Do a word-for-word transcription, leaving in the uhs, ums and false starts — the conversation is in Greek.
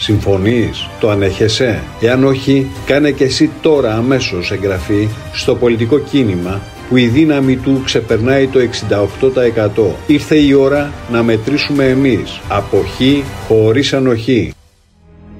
Συμφωνείς? Το ανέχεσαι? Εάν όχι, κάνε και εσύ τώρα αμέσως εγγραφή στο πολιτικό κίνημα που η δύναμη του ξεπερνάει το εξήντα οκτώ τοις εκατό. Ήρθε η ώρα να μετρήσουμε εμείς. Αποχή χωρίς ανοχή.